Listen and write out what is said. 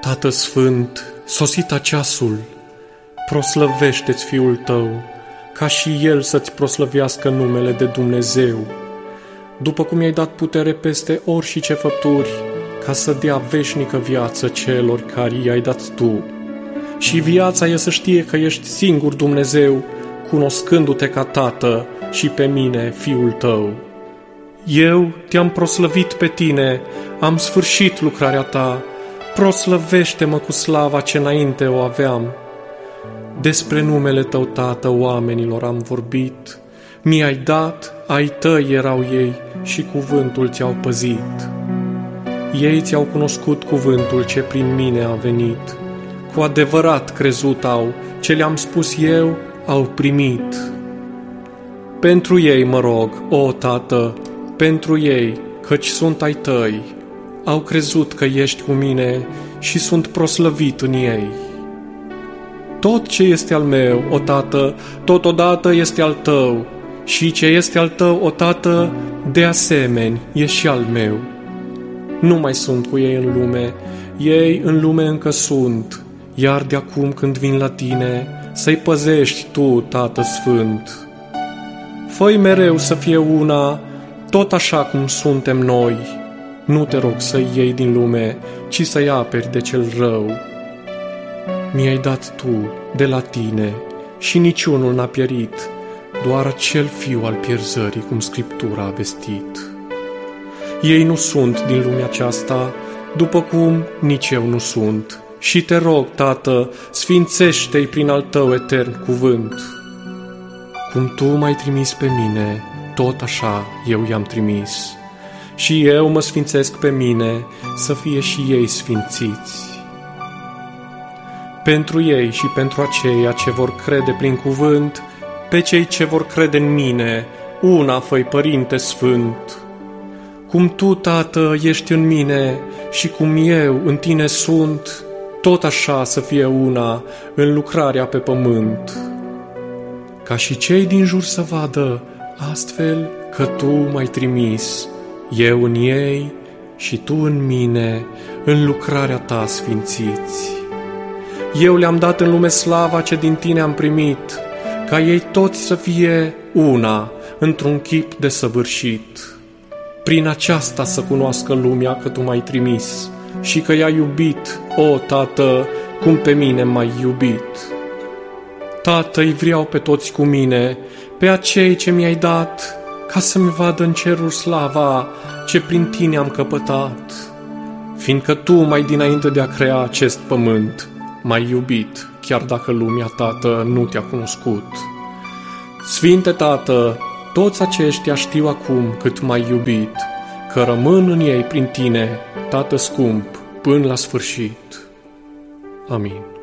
Tată Sfânt, sosit ceasul, proslăvește-ți Fiul Tău, ca și El să-ți proslăvească numele de Dumnezeu, după cum i-ai dat putere peste orice făpturi, ca să dea veșnică viață celor care i-ai dat Tu. Și viața e să știe că ești singur Dumnezeu, cunoscându-te ca Tată și pe mine, Fiul Tău. Eu te-am proslăvit pe Tine, am sfârșit lucrarea Ta, proslăvește-mă cu slava ce înainte o aveam. Despre numele Tău, Tată, oamenilor am vorbit, mi-ai dat, ai Tăi erau ei și cuvântul Ți-au păzit. Ei Ți-au cunoscut cuvântul ce prin mine a venit, cu adevărat crezut au, ce le-am spus eu, au primit. Pentru ei mă rog, o Tată, pentru ei, căci sunt ai Tăi, au crezut că ești cu mine și sunt proslăvit în ei. Tot ce este al meu, o Tată, totodată este al Tău, și ce este al Tău, o Tată, de asemenea e și al meu. Nu mai sunt cu ei în lume, ei în lume încă sunt, iar de acum când vin la Tine, să-i păzești Tu, Tată Sfânt. Fă-i mereu să fie una, tot așa cum suntem noi. Nu te rog să-i iei din lume, ci să-i aperi de cel rău. Mi-ai dat Tu de la Tine și niciunul n-a pierit, doar acel fiu al pierzării, cum Scriptura a vestit. Ei nu sunt din lumea aceasta, după cum nici eu nu sunt. Și te rog, Tată, sfințește-i prin al Tău etern cuvânt. Cum Tu m-ai trimis pe mine, tot așa eu i-am trimis. Și eu mă sfințesc pe mine, să fie și ei sfințiți. Pentru ei și pentru aceia ce vor crede prin cuvânt, pe cei ce vor crede în mine, una fă-i, Părinte Sfânt. Cum Tu, Tată, ești în mine și cum eu în Tine sunt, tot așa să fie una în lucrarea pe pământ. Ca și cei din jur să vadă astfel că Tu m-ai trimis, eu în ei și Tu în mine, în lucrarea Ta sfințiți. Eu le-am dat în lume slava ce din Tine am primit, ca ei toți să fie una, într-un chip desăvârșit. Prin aceasta să cunoască lumea că Tu m-ai trimis și că i-ai iubit, o Tată, cum pe mine m-ai iubit. Tată, îi vreau pe toți cu mine, pe acei ce mi-ai dat, ca să-mi vadă în cerul slava ce prin Tine am căpătat. Fiindcă Tu mai dinainte de a crea acest pământ m-ai iubit, chiar dacă lumea, Tată, nu Te-a cunoscut. Sfinte Tată, toți aceștia știu acum cât m-ai iubit, că rămân în ei prin Tine, Tată scump, până la sfârșit. Amin.